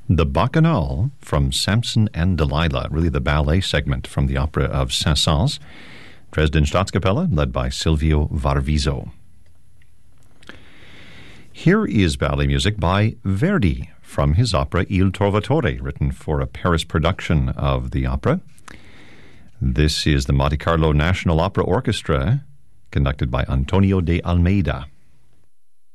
The Bacchanal from Samson and Delilah, really the ballet segment from the opera of Saint-Saëns, Dresden Staatskapelle, led by Silvio Varviso. Here is ballet music by Verdi from his opera Il Trovatore, written for a Paris production of the opera. This is the Monte Carlo National Opera Orchestra, conducted by Antonio de Almeida.